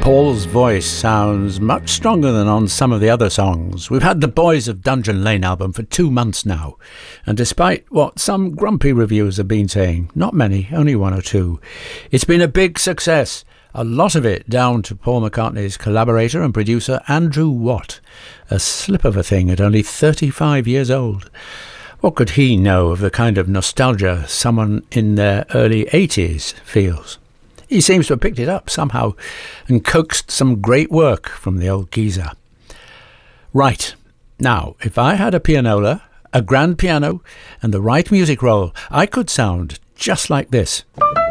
Paul's voice sounds much stronger than on some of the other songs. We've had the Boys of Dungeon Lane album for 2 months now, and despite what some grumpy reviewers have been saying, not many, only 1 or 2, it's been a big success. A lot of it down to Paul McCartney's collaborator and producer Andrew Watt, a slip of a thing at only 35 years old. What could he know of the kind of nostalgia someone in their early 80s feels? He seems to have picked it up somehow and coaxed some great work from the old geezer. Right, now, if I had a pianola, a grand piano, and the right music roll, I could sound just like this.